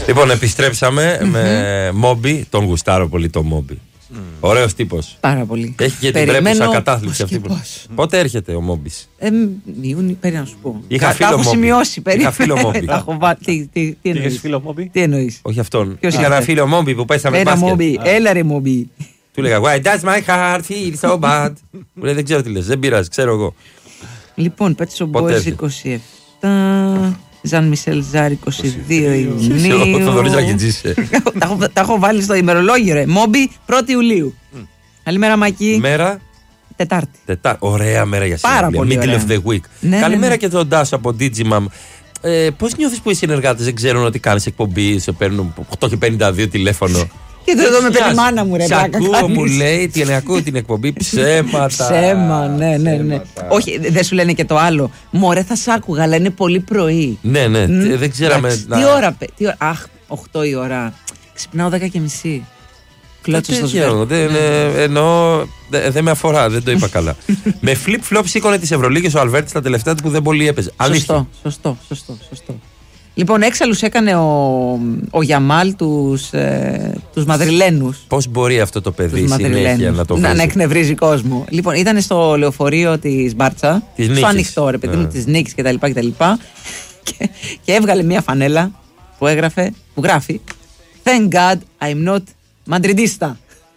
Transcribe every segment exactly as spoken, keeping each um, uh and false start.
Λοιπόν, επιστρέψαμε mm-hmm. με Μόμπι, τον γουστάρω πολύ τον Μόμπι. Mm. Ωραίος τύπος. Πάρα πολύ. Έχει και την τρέπουσα κατάθλιψη αυτή. Που... Πότε έρχεται ο Μόμπις? Ε, Ιούνιο, περί να σου πω. Είχα φίλο Μόμπι. Σημειώσει, Είχα φίλο Μόμπι. τι, τι, τι εννοείς? φίλο Μόμπι? Τι εννοείς? Όχι αυτόν. Είχα ένα φίλο Μόμπι που πέσαμε μπάσκετ. Μόμπι, έλα ρε Μόμπι. Του λέγα, why does my heart feel so bad? Μου λέει, δεν ξέρω τι λες, δεν πειράζει, ξέρω εγώ. Λοιπόν, Pet Shop Boys είκοσι επτά, Ζαν Μισελ Ζάρ είκοσι δύο Ιουνίου. Ο Θοδωρής Αγγιτζής. Τα έχω βάλει στο ημερολόγιο, ρε. Μόμπι, πρώτη Ιουλίου. Καλημέρα, Μάκη. Μέρα. Τετάρτη. Ωραία μέρα για σήμερα. Πάρα πολύ Middle of the week. Καλημέρα και τον Τάσο από Digimam. Πώς νιώθεις που οι συνεργάτες δεν ξέρουν ότι κάνεις εκπομπή, σε παίρνουν οκτώ και πενήντα δύο τηλέφωνο? Και το εδώ με πέντε μάνα μου, ρε. Σε ακούω, μου λέει, τι ακούω την εκπομπή, ψέματα. Ψέμα, ναι, ναι, ναι. Όχι, δεν σου λένε και το άλλο. Μωρέ, θα σ' άκουγα, αλλά είναι πολύ πρωί. Ναι, ναι, δεν ξέραμε. Τι ώρα, τι ώρα, αχ, οκτώ η ώρα. Ξυπνάω δέκα και μισή. Κλώτσο στο σπίτι. Εννοώ, δεν με αφορά, δεν το είπα καλά. Με flip-flop σήκωνε τις Ευρωλίγες ο Αλβέρτης τα τελευταία του που δεν πολύ έπαιζε. Σωστό, σωστό, σωστό, σωστό. Λοιπόν, έξαλλους έκανε ο, ο Γιαμάλ τους, ε, τους Μαδριλένους. Πώς μπορεί αυτό το παιδί συνέχεια να το βρει? Να, να εκνευρίζει κόσμο. Λοιπόν, ήταν στο λεωφορείο της Μπάρτσα, της στο ανοιχτό ρε παιδί μου, της Νίκης κτλ. Και, και, και έβγαλε μια φανέλα που έγραφε, που γράφει Thank God I'm not Madridista.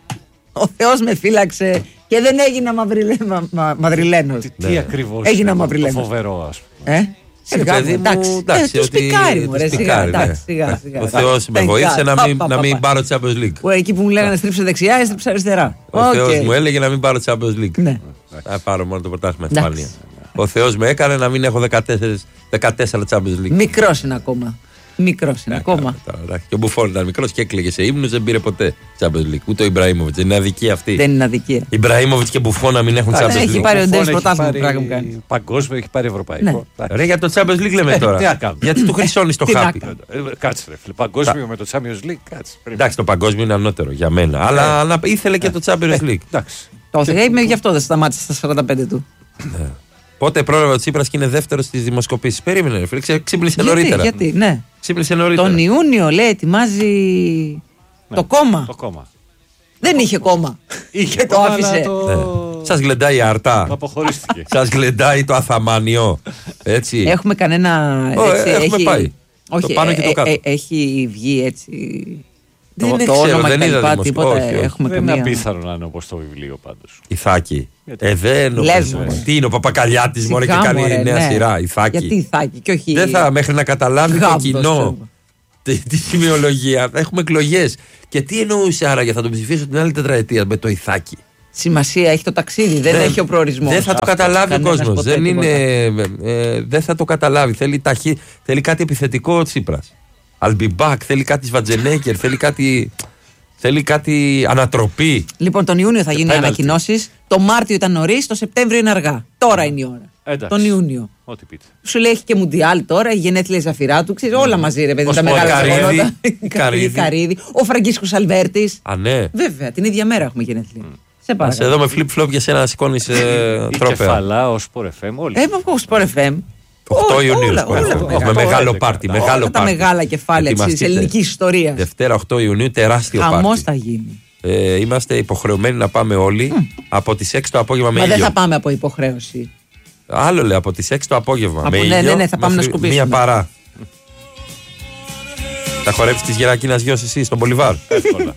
Ο Θεός με φύλαξε και δεν έγινα Μαδριλένος. Τι, τι ακριβώς έγινα είναι το φοβερό, ας πούμε. Ε? Ε, παιδί μου, εντάξει, το σπικάρι μου, ρε, σιγά, εντάξει, σιγά, σιγά. Ο Θεός με βοήθησε να μην πάρω Champions League. Εκεί που μου λέγανε στρίψε δεξιά, έστριψε αριστερά. Ο Θεός μου έλεγε να μην πάρω Champions League. Θα πάρω μόνο το πρωτάθλημα Ισπανία. Ο Θεός με έκανε να μην έχω δεκατέσσερα Champions League. Μικρός είναι ακόμα. Μικρός είναι ακόμα. Και ο Μπουφόν ήταν μικρός και έκλαιγε σε ύμνους, δεν πήρε ποτέ Champions League. Ούτε ο Ιμπραήμοβιτς. Δεν είναι αδικία αυτή. Δεν είναι αδικία. Ιμπραήμοβιτς και Μπουφόν να μην έχουν Champions League. Έχει πάρει ο Ντέις πρωτάθλημα που πράγμα μου κάνει. Παγκόσμιο, έχει πάρει ευρωπαϊκό. Ρε, για το Champions League λέμε τώρα. Γιατί του χρυσώνει το χάπι. Κάτσε ρε φίλε. Παγκόσμιο με το Champions League. Εντάξει, το παγκόσμιο είναι ανώτερο για μένα. Αλλά ήθελε και το Champions League. Το είπε γι' αυτό δεν σταμάτησε στα σαράντα πέντε του. Πότε πρόλαβε ο Τσίπρας και είναι δεύτερος στις δημοσκοπήσεις? Περίμενε, φίλε, ξύπνησε νωρίτερα. Γιατί, ναι. Ξύπνησε νωρίτερα. Τον Ιούνιο, λέει, ετοιμάζει ναι, το κόμμα. Το κόμμα. Δεν το είχε κόμμα. Είχε και το άφησε. Το... Ναι. Σας γλεντάει η αρτά. Το αποχωρίστηκε. Σας γλεντάει το αθαμάνιο. Έτσι. Έχουμε κανένα. Έτσι, έχουμε έχει... πάει. Όχι, το πάνω και το κάτω. Ε, ε, έχει βγει έτσι. Δεν το, το ξέρω, όνομα δεν είδα λοιπά, τίποτα, όχι, όχι. Έχουμε δεν καμία... είναι απίθανο να είναι όπως το βιβλίο πάντως. Ιθάκη. Ε, δεν νομίζω. Τι είναι ο Παπακαλιάτης μωρέ και κάνει μωρέ, νέα ναι. σειρά. Ιθάκη. Γιατί Ιθάκη και όχι. Δεν θα μέχρι να καταλάβει Γάμπτος, το κοινό τη, τη σημειολογία. Έχουμε εκλογές. Και τι εννοούσε άραγε, θα τον ψηφίσω την άλλη τετραετία με το Ιθάκη. Σημασία έχει το ταξίδι, δεν, δεν έχει ο προορισμός. Δεν θα το καταλάβει ο κόσμος. Δεν, ε, δεν θα το καταλάβει. Θέλει, ταχύ, θέλει κάτι επιθετικό ο Τσίπρας. I'll be back, θέλει κάτι Σβατζενέκερ, θέλει κάτι, θέλει κάτι ανατροπή. Λοιπόν, τον Ιούνιο θα γίνουν οι ανακοινώσεις. Το Μάρτιο ήταν νωρίς, το Σεπτέμβριο είναι αργά. Τώρα είναι η ώρα. Εντάξει. Τον Ιούνιο. Ό,τι πείτε. Σου λέει έχει και Μουντιάλ τώρα, η γενέθλια Ζαφυρά του, ξέρεις, όλα μαζί ρε παιδί. Τα μεγάλα Καρύδι. Καρύδι. Ο Φραγκίσκος Αλβέρτης. Α, ναι. Βέβαια, την ίδια μέρα έχουμε γενέθλια. Σε παρακαλώ. Σε εδώ με flip-flop για σένα να σηκώνεις τρόπαια. Η Κεφαλά, ο Sport εφ εμ, όλοι. Ε, ο Sport εφ εμ. οκτώ Ιουνίου. Έχουμε μεγάλο πάρτι. Μεγάλο τα μεγάλα κεφάλαια της ελληνικής ιστορίας. Δευτέρα οκτώ Ιουνίου, τεράστιο πάρτι. Χαμός θα γίνει. Ε, είμαστε υποχρεωμένοι να πάμε όλοι mm. από τις έξι το απόγευμα με Μα ήλιο. δεν θα πάμε από υποχρέωση. Άλλο λέει, από τις έξι το απόγευμα. Από με ναι, ήλιο, ναι, ναι, θα πάμε να σκουπίσουμε. Μία παρά. Θα χορέψεις της Γερακίνας γιος εσύ στον Μπολιβάρ. Εύκολα.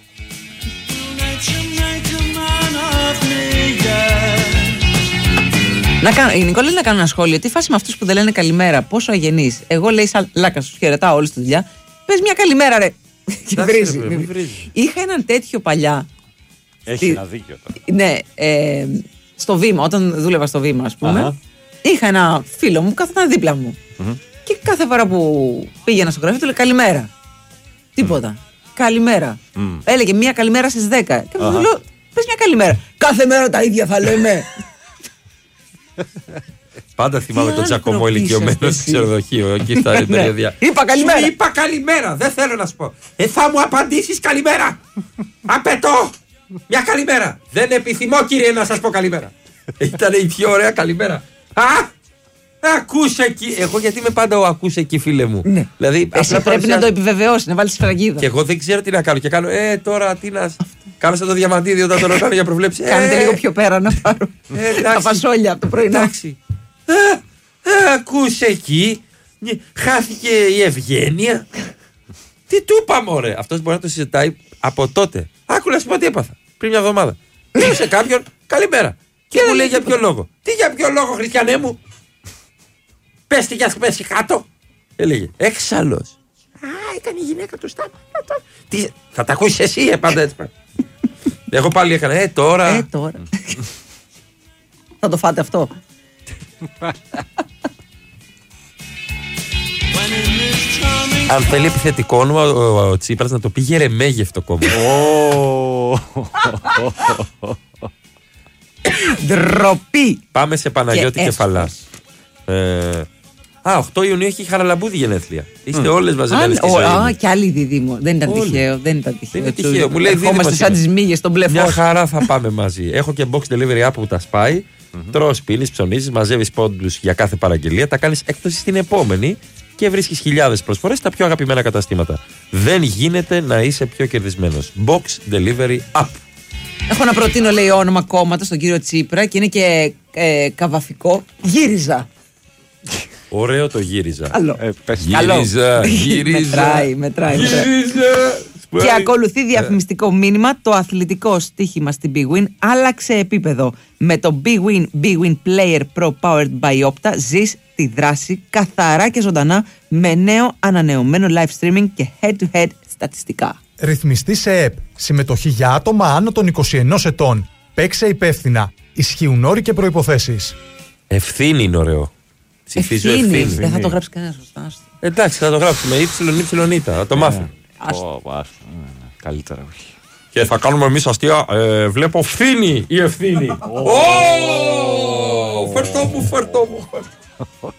Να κάνω, η Νικόλα να κάνω ένα σχόλιο. Τι φάση με αυτούς που δεν λένε καλημέρα, πόσο αγενείς. Εγώ λέει σαν λάκα σου χαιρετάω όλη τη δουλειά. Πες μια καλημέρα ρε. Και βρίζει. Είχα έναν τέτοιο παλιά. Έχει ένα δίκιο τώρα. Ναι, ε, στο Βήμα, όταν δούλευα στο Βήμα, ας πούμε, uh-huh. είχα ένα φίλο μου που κάθονταν δίπλα μου. Uh-huh. Και κάθε φορά που πήγαινα στο γραφείο του λέει καλημέρα. Τίποτα. Mm. Καλημέρα. Mm. Έλεγε μία καλημέρα στις δέκα. Και μου uh-huh. λέω, πες μια καλημέρα. Κάθε μέρα τα ίδια θα λέμε. Πάντα θυμάμαι τον Τζακωμό ηλικιωμένο στο ξενοδοχείο. Εκεί στα παιδιά. Είπα καλημέρα. Σου είπα καλημέρα. Δεν θέλω να σου πω. Ε, θα μου απαντήσεις καλημέρα. Απαιτώ. Μια καλημέρα. Δεν επιθυμώ, κύριε, να σας πω καλημέρα. Ήταν η πιο ωραία καλημέρα. Α! Ακούσε εκεί. Εγώ γιατί είμαι πάντα ο ακούσε εκεί, φίλε μου. Ναι. Δηλαδή, Εσύ πρέπει παρουσιάζει... να το επιβεβαιώσει, να βάλει σφραγίδα. Και εγώ δεν ξέρω τι να κάνω. Και κάνω, ε, τώρα τι να. Κάνω σαν το διαμαντίδιο όταν το ρωτάνε για προβλέψει. Κάνετε ε, λίγο πιο πέρα να πάρω. Ε, τα φασόλια από το πρωινό. Εντάξει. Ε, ε, ακούσε εκεί. Χάθηκε η ευγένεια. Τι του είπαμε, ωραία. Αυτός μπορεί να το συζητάει από τότε. Άκου να σου πω τι έπαθα. Πριν μια εβδομάδα. Λέω σε κάποιον, καλημέρα. Και μου λέει για ποιο λόγο. Τι για ποιο λόγο, Χριστιανέ μου. Πες τι για πέσει κάτω. Έλεγε, έξαλλος. Α, ήταν η γυναίκα του Στάμα. Τι, θα τα ακούσεις εσύ, ε, πάντα έτσι. Εγώ πάλι έκανα, ε, τώρα. Ε, τώρα. Θα το φάτε αυτό. Αν θέλει επιθετικό όνομα ο, ο Τσίπρας να το πει Γερεμέγευτο κόμμα. Ντροπή. Πάμε σε Παναγιώτη Κεφαλά. Ε, α, οκτώ Ιουνίου έχει Χαραλαμπούδη γενέθλια. Είστε mm. όλες μαζεμένες στη ζωή μου. Α, και άλλη δίδυμο. Δεν ήταν Όλοι. τυχαίο. Δεν ήταν τυχαίο. Δεν είναι τυχαίο. Μου λέει δίδυμος. Ερχόμαστε σαν τις μύγες στον μπλε φως. Μια χαρά θα πάμε μαζί. Έχω και box delivery app που τα σπάει. Mm-hmm. Τρως, πίνεις, ψωνίζεις, μαζεύεις πόντους για κάθε παραγγελία. Τα κάνεις έκπτωση στην επόμενη και βρίσκεις χιλιάδες προσφορές στα πιο αγαπημένα καταστήματα. Δεν γίνεται να είσαι πιο κερδισμένος. Box delivery app. Έχω να προτείνω, λέει, όνομα κόμματα στον κύριο Τσίπρα και είναι και ε, καβαφικό. Γύριζα. Ωραίο το γύριζα. Καλό. Ε, πες. Γύριζα, γύριζα. μετράει, μετράει. Γύριζα. Και ακολουθεί διαφημιστικό μήνυμα. Το αθλητικό στοίχημα στην Big Win άλλαξε επίπεδο. Με το Big Win Big Win Player Pro Powered by Opta ζεις τη δράση καθαρά και ζωντανά με νέο ανανεωμένο live streaming και head-to-head στατιστικά. Ρυθμιστή σε ΕΠ. Συμμετοχή για άτομα άνω των είκοσι ένα ετών. Παίξε υπεύθυνα. Ισχύουν όροι και προϋποθέσεις. Ευθύνη είναι ωραίο. Ψηφίζω ευθύνη. ευθύνη. Δεν θα το γράψει κανένα σωστά. Εντάξει, θα το γράψουμε. Ήψιλον, ήψιλον, ήτα. Θα το μάθουμε. Καλύτερα όχι. Και θα κάνουμε εμείς αστεία. Ε, βλέπω ευθύνη η ευθύνη. Ω! Φερτό μου, φερτό μου.